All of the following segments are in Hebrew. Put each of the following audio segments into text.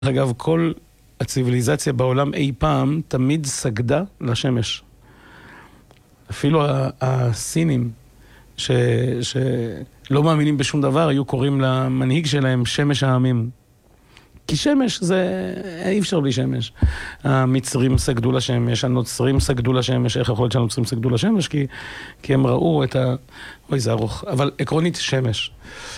אגב, כל הציביליזציה בעולם אי פעם תמיד סגדה לשמש. אפילו הסינים שלא מאמינים בשום דבר, היו קוראים למנהיג שלהם שמש העמים. כי שמש זה, אי אפשר בלי שמש. המצרים סגדו לשמש, הנוצרים סגדו לשמש. איך יכול להיות שהנוצרים סגדו לשמש? כי הם ראו את אוי, זה ארוך. אבל עקרונית שמש.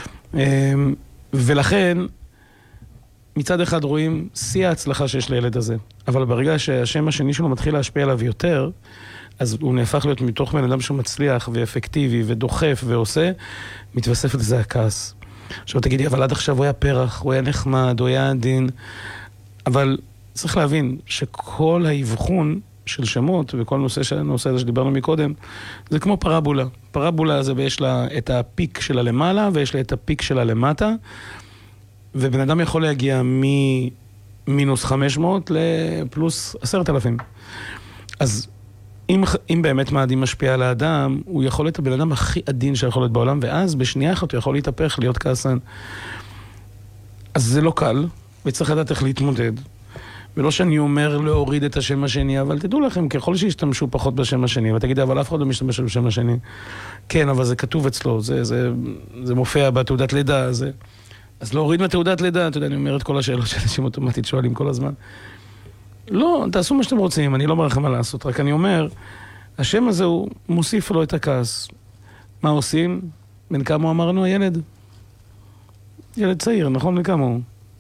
ולכן, מצד אחד רואים שיא ההצלחה שיש לילד הזה. אבל ברגע שהשם השני שלו מתחיל להשפיע עליו יותר, אז הוא נהפך להיות מתוך בן אדם שהוא מצליח ואפקטיבי ודוחף ועושה, מתווסף לזה הכעס. עכשיו תגידי, אבל עד עכשיו הוא היה פרח, הוא היה נחמד, הוא היה עדין, אבל צריך להבין שכל ההבחון של שמות וכל הנושא הזה שדיברנו מקודם, זה כמו פרבולה. פרבולה זה יש לה את הפיק שלה למעלה ויש לה את הפיק שלה למטה, ובן אדם יכול להגיע ממינוס 500 לפלוס 10,000. אז אם באמת מאדים משפיע על האדם, הוא יכול להיות הבן אדם הכי עדין שיכול להיות בעולם, ואז בשנייה אחת הוא יכול להתהפך, להיות כעסן. אז זה לא קל, וצריך לדעת איך להתמודד. ולא שאני אומר להוריד את השם השני, אבל תדעו לכם, ככל שישתמשו פחות בשם השני, ותגידי, אבל אף אחד לא משתמש בשם השני. כן, אבל זה כתוב אצלו, זה מופיע בתעודת לידה, אז להוריד מתעודת לידה, אתה יודע, אני אומר את כל השאלות שאנשים אוטומטית שואלים כל הזמן. לא, תעשו מה שאתם רוצים, אני לא אומר לכם מה לעשות, רק אני אומר, השם הזה הוא מוסיף לו את הכעס. מה עושים? בן כמה אמרנו הילד? ילד צעיר, נכון? בן כמה הוא?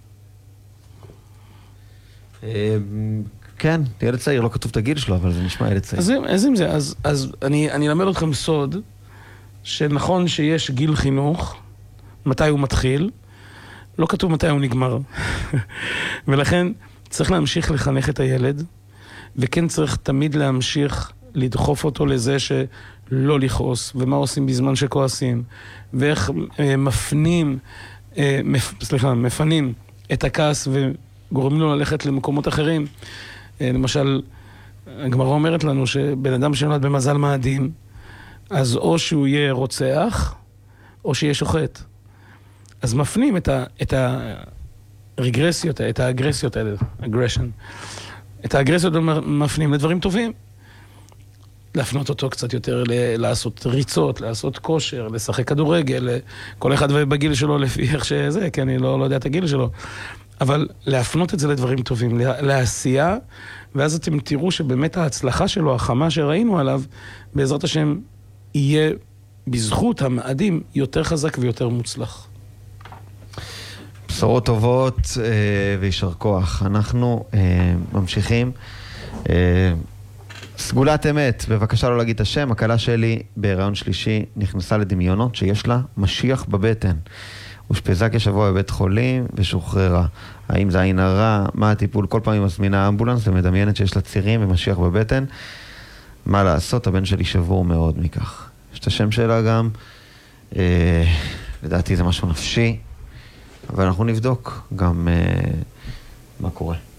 כן, ילד צעיר, לא כתוב את הגיל שלו, אבל זה נשמע ילד צעיר. אז אם זה, אז אני אלמד אתכם סוד, שנכון שיש גיל חינוך, מתי הוא מתחיל, לא כתוב מתי הוא נגמר. ולכן צריך להמשיך לחנך את הילד, וכן צריך תמיד להמשיך לדחוף אותו לזה שלא לכעוס, ומה עושים בזמן שכועסים, ואיך מפנים את הכעס וגורמים לו ללכת למקומות אחרים. למשל, הגמרא אומרת לנו שבן אדם שנולד במזל מאדים, אז או שהוא יהיה רוצח, או שיהיה שוחט. אז מפנים את הרגרסיות, את האגרסיות האלה, aggression. את האגרסיות מפנים לדברים טובים. להפנות אותו קצת יותר, לעשות ריצות, לעשות כושר, לשחק כדורגל, כל אחד בגיל שלו לפי איך שזה, כי אני לא יודע את הגיל שלו. אבל להפנות את זה לדברים טובים, לעשייה, ואז אתם תראו שבאמת ההצלחה שלו, החמה שראינו עליו, בעזרת השם יהיה בזכות המאדים יותר חזק ויותר מוצלח. בשורות טובות וישר כוח. אנחנו ממשיכים. סגולת אמת, בבקשה לא להגיד את השם. הקלה שלי בהיריון שלישי נכנסה לדמיונות שיש לה משיח בבטן. אושפזה כשבוע בבית חולים ושוחררה. האם זה עין הרע? מה הטיפול? כל פעם היא מזמינה אמבולנס ומדמיינת שיש לה צירים ומשיח בבטן. מה לעשות? הבן שלי שבור מאוד מכך. יש את השם שלה גם. לדעתי זה משהו נפשי. אבל אנחנו נבדוק גם מה קורה.